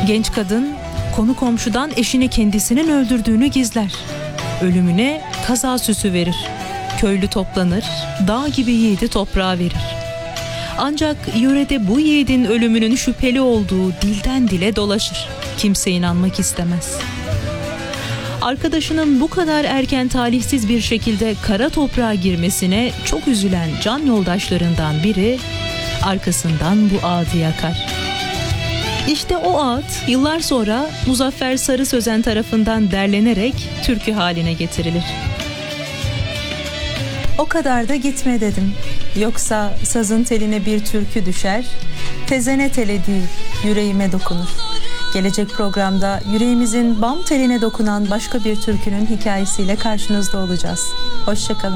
Genç kadın konu komşudan eşini kendisinin öldürdüğünü gizler. Ölümüne kaza süsü verir. Köylü toplanır, dağ gibi yiğidi toprağa verir. Ancak yörede bu yiğidin ölümünün şüpheli olduğu dilden dile dolaşır. Kimse inanmak istemez. Arkadaşının bu kadar erken talihsiz bir şekilde kara toprağa girmesine çok üzülen can yoldaşlarından biri arkasından bu ağıtı yakar. İşte o ağıt yıllar sonra Muzaffer Sarı Sözen tarafından derlenerek türkü haline getirilir. O kadar da gitme dedim. Yoksa sazın teline bir türkü düşer, tezene tele değil yüreğime dokunur. Gelecek programda yüreğimizin bam teline dokunan başka bir türkünün hikayesiyle karşınızda olacağız. Hoşça kalın.